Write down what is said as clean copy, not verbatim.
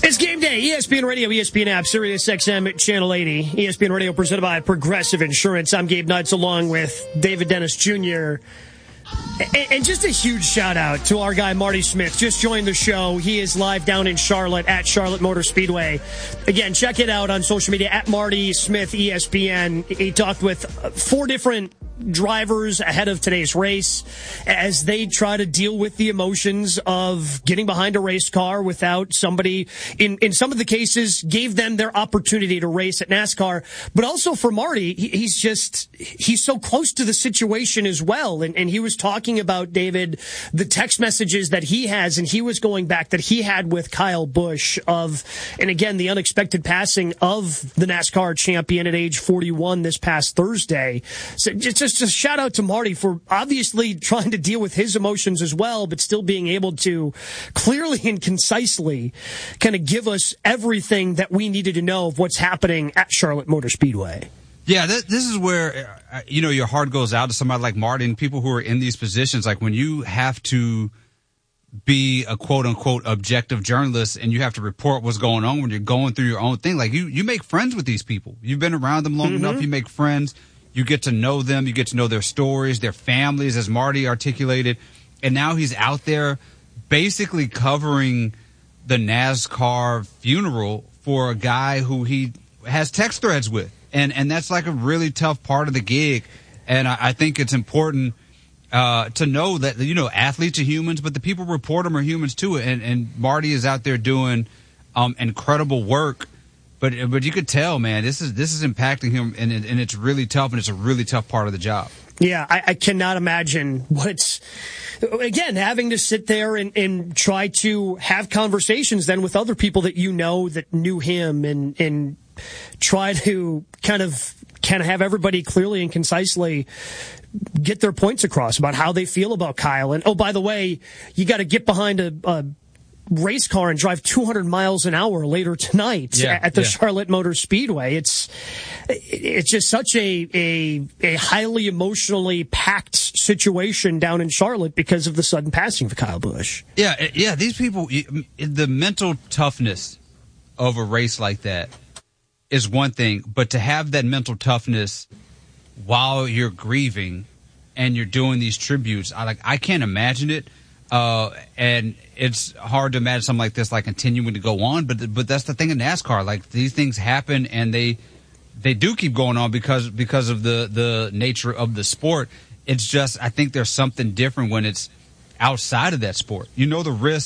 It's game day. ESPN Radio, ESPN app, Sirius XM, Channel 80. ESPN Radio presented by Progressive Insurance. I'm Gabe Nuts along with David Dennis Jr. And just a huge shout out to our guy, Marty Smith. Just joined the show. He is live down in Charlotte at Charlotte Motor Speedway. Again, check it out on social media at Marty Smith ESPN. He talked with 4 different drivers ahead of today's race as they try to deal with the emotions of getting behind a race car without somebody, in some of the cases, gave them their opportunity to race at NASCAR. But also for Marty, he's so close to the situation as well. And he was talking about, David, the text messages that he has, and he was going back that he had with Kyle Busch and again, the unexpected passing of the NASCAR champion at age 41 this past Thursday. So just shout out to Marty for obviously trying to deal with his emotions as well, but still being able to clearly and concisely kind of give us everything that we needed to know of what's happening at Charlotte Motor Speedway. Yeah, this is where, your heart goes out to somebody like Marty and people who are in these positions. Like when you have to be a quote-unquote objective journalist and you have to report what's going on when you're going through your own thing. Like you make friends with these people. You've been around them long enough. You make friends. You get to know them. You get to know their stories, their families, as Marty articulated. And now he's out there basically covering the NASCAR funeral for a guy who he has text threads with. And that's like a really tough part of the gig. And I think it's important to know that, athletes are humans, but the people report them are humans too. And Marty is out there doing incredible work. But you could tell, man, this is impacting him, and it's really tough, and it's a really tough part of the job. Yeah, I cannot imagine again, having to sit there and try to have conversations then with other people that that knew him and try to kind of have everybody clearly and concisely get their points across about how they feel about Kyle. And, oh, by the way, you got to get behind a race car and drive 200 miles an hour later tonight at the Charlotte Motor Speedway. It's just such a highly emotionally packed situation down in Charlotte because of the sudden passing of Kyle Busch. Yeah, these people, the mental toughness of a race like that is one thing, but to have that mental toughness while you're grieving and you're doing these tributes, I can't imagine it. And it's hard to imagine something like this, like continuing to go on. But that's the thing in NASCAR. Like these things happen and they do keep going on because of the nature of the sport. It's just, I think there's something different when it's outside of that sport. The risk